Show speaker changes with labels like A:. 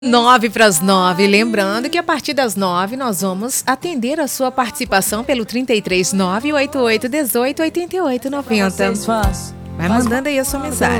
A: 8h09. Lembrando que a partir das 9 nós vamos atender a sua participação pelo 33 988 18 88 90. Vai mandando aí a sua mensagem.